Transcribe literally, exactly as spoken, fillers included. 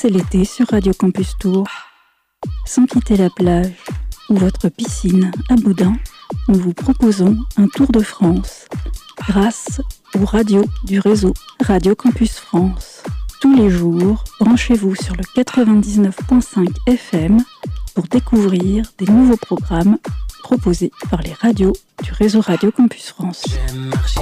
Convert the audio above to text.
c'est l'été sur Radio Campus Tours. Sans quitter la plage ou votre piscine à Boudin, nous vous proposons un tour de France grâce aux radios du réseau Radio Campus France. Tous les jours, branchez-vous sur le quatre-vingt-dix-neuf virgule cinq F M pour découvrir des nouveaux programmes proposés par les radios du réseau Radio Campus France. J'aime marcher